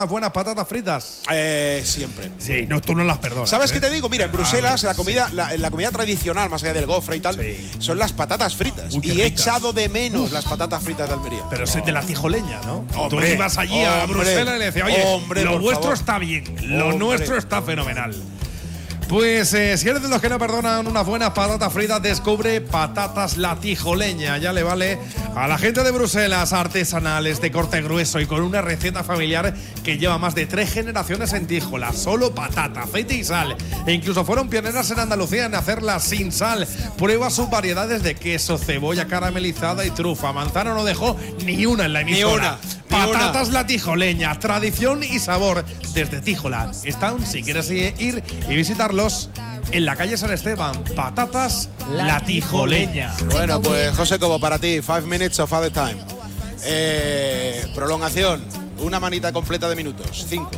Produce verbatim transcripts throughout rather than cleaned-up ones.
buenas patatas fritas? Eh, siempre. Sí, no, tú no las perdonas. ¿Sabes ¿eh? qué te digo? Mira, en Bruselas Ah, la comida, la, la comida tradicional, más allá del gofre y tal, sí. son las patatas fritas. Uy, qué y he ricas. echado de menos las patatas fritas de Almería. Pero es de la tijoleña, ¿no? Hombre, tú ibas allí a hombre, Bruselas y le decías, oye, hombre, lo por vuestro favor. está bien, lo Hombre. nuestro está fenomenal. Pues eh, si eres de los que no perdonan unas buenas patatas fritas, descubre Patatas La Tijoleña. Ya le vale a la gente de Bruselas, artesanales, de corte grueso y con una receta familiar que lleva más de tres generaciones en Tíjola. Solo patata, aceite y sal. E incluso fueron pioneras en Andalucía en hacerla sin sal. Prueba sus variedades de queso, cebolla caramelizada y trufa. Manzano no dejó ni una en la emisora. Ni una, ni Patatas una. La Tijoleña, tradición y sabor desde Tíjola. Están, si quieres ir y visitarlos, en la calle San Esteban. Patatas La Tijoleña. Bueno, pues José Cobo, para ti, five minutes of other time. Eh, prolongación, una manita completa de minutos, cinco.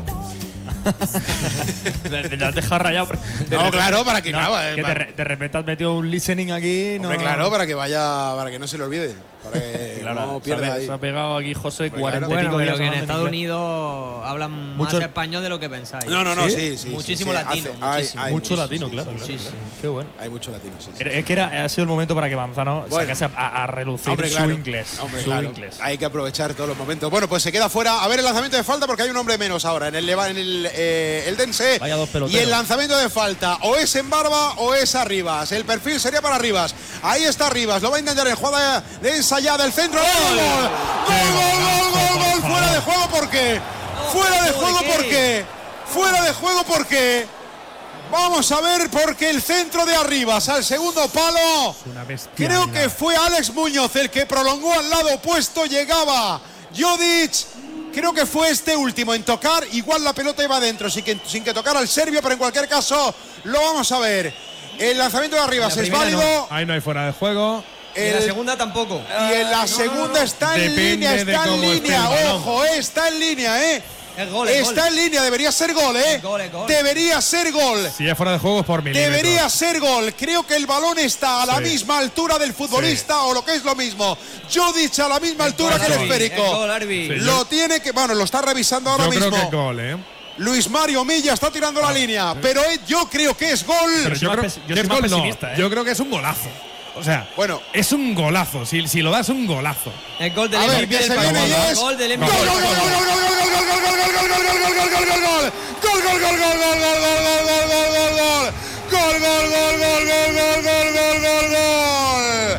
Te te has dejado rayado. De No, repente- claro, para que no, claro, eh, que de, para- re- de repente has metido un listening aquí. No, Hombre, claro, para que vaya, para que no se le olvide, para que Claro, no se, pierda ha, ahí. se ha pegado aquí José Hombre, cuarenta claro. y pico Bueno, días pero que en hablando Estados inglés. Unidos hablan Mucho- más español de lo que pensáis. No, no, no, ¿Sí? sí, sí. Muchísimo sí, sí, latino, hace- hay- muchísimo. hay Mucho mucho, latino, sí, claro. sí, claro, sí, claro. sí. Qué bueno. Hay mucho latino, sí. sí. Era- Es que era, ha sido el momento para que Manzano Bueno. sacase a, a relucir Hombre, su claro. inglés. Hombre, su claro. inglés. Hay que aprovechar todos los momentos. Bueno, pues se queda fuera. A ver el lanzamiento de falta porque hay un hombre menos ahora en el Leva- en el, eh, el Dense. Vaya dos Y peloteros. el lanzamiento de falta o es en Barba o es a Rivas. El perfil sería para Rivas. Ahí está Rivas. Lo va a intentar en jugada de ensayada del centro. ¡Gol! ¡Gol, gol, gol, gol, gol! Fuera de juego porque. Fuera de juego porque. Fuera de juego porque. Vamos a ver porque el centro de Arribas al segundo palo. Una bestia. Creo que fue Alex Muñoz el que prolongó al lado opuesto, llegaba Jodic. Creo que fue este último en tocar. Igual la pelota iba adentro sin que, sin que tocara al serbio, pero en cualquier caso lo vamos a ver. El lanzamiento de Arribas La es primera válido. Ahí no hay fuera de juego. Y en la El- segunda tampoco. y en la segunda está en Depende línea, de está en cómo esté línea. el balón. Ojo, eh, está en línea, eh. Es gol, es Está gol. en línea, debería ser gol, eh. Es gol, es gol. Debería ser gol. Si es fuera de juego es por milímetros. Debería ser gol. Creo que el balón está a la Sí. misma altura del futbolista o lo que es lo mismo. Jodic a la misma altura que el Arbi, esférico. es gol, Arbi. Sí. Lo tiene que, bueno, lo está revisando ahora Yo mismo. creo que es gol, ¿eh? Luis Mario Milla está tirando la línea, pero eh, yo creo que es gol. Pero soy yo más creo pes- yo que soy es más gol, no. pesimista, ¿eh? Yo creo que es un golazo. O sea, Bueno. es un golazo. Si, si lo das, es un golazo. El gol del A ver, M V P que se del viene partido. y es Gol del M gol, V P. gol, gol, gol, gol, gol, gol, gol, gol, gol, gol, gol, gol, gol, gol, gol, gol, gol, gol, gol, gol. Gol, gol, gol, gol, gol, gol, gol, gol, gol, gol, gol, gol, gol. Gol, gol, gol, gol, gol, gol, gol, gol, gol, gol.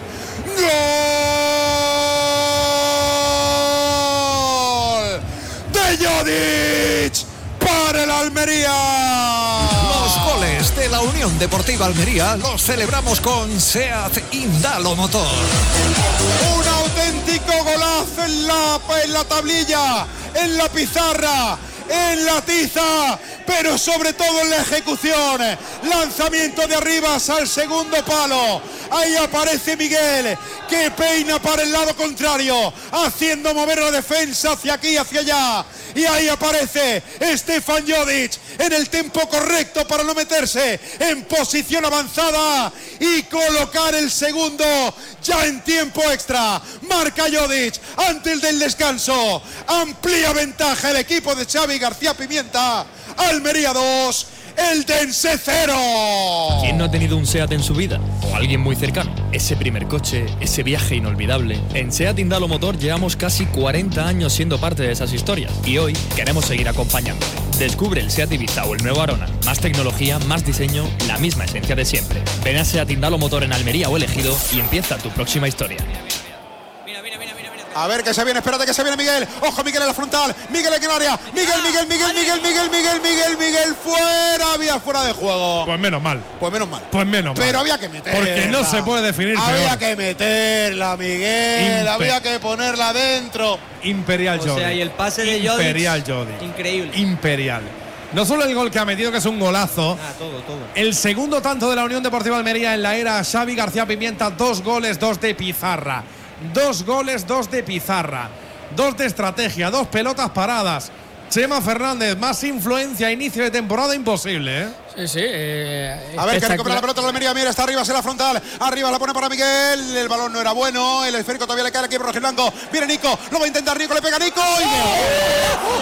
Gol de Jodic para el Almería. Los goles de la Unión Deportiva Almería los celebramos con SEAT Indalo Motor. Un auténtico golazo en la, en la tablilla, en la pizarra, en la tiza, pero sobre todo en la ejecución. Lanzamiento de Arribas al segundo palo. Ahí aparece Miguel, que peina para el lado contrario, haciendo mover la defensa hacia aquí, hacia allá. Y ahí aparece Stefan Jodic en el tiempo correcto para no meterse en posición avanzada y colocar el segundo ya en tiempo extra. Marca Jodic antes del descanso. Amplía ventaja el equipo de Xavi García Pimienta. Almería dos, el Dense cero. ¿Quién no ha tenido un SEAT en su vida? O alguien muy cercano. Ese primer coche, ese viaje inolvidable. En SEAT Indalo Motor llevamos casi cuarenta años siendo parte de esas historias. Y hoy queremos seguir acompañándote. Descubre el SEAT Ibiza o el nuevo Arona. Más tecnología, más diseño, la misma esencia de siempre. Ven a SEAT Indalo Motor en Almería o Elegido y empieza tu próxima historia. Mira, mira, mira, mira, mira. A ver que se viene, espérate que se viene Miguel. Ojo, Miguel en la frontal. Miguel en el área. Miguel, Miguel, Miguel, Miguel, Miguel, Miguel, Miguel, Miguel. Fuera, había fuera de juego. Pues menos mal. Pues menos mal. Pues menos mal. Pero había que meterla. Porque no se puede definir Había peor. que meterla, Miguel. Impe- Había que ponerla dentro. Imperial O Jodic. sea, y el pase de Jodic. Imperial Jodic. Increíble. Imperial. No solo el gol que ha metido, que es un golazo. Ah, todo, todo. El segundo tanto de la Unión Deportiva Almería en la era Xavi García Pimienta. Dos goles, dos de pizarra. Dos goles, dos de pizarra. Dos de estrategia, dos pelotas paradas. Chema Fernández, más influencia a inicio de temporada imposible, ¿eh? Sí, sí. Eh, A ver, que espectacular. recupera la pelota la Almería. Mira, está arriba, en la frontal. Arriba la pone para Miguel. El balón no era bueno. El esférico todavía le cae al equipo rojiblanco. Viene Nico. Lo va a intentar Nico. Le pega Nico. Y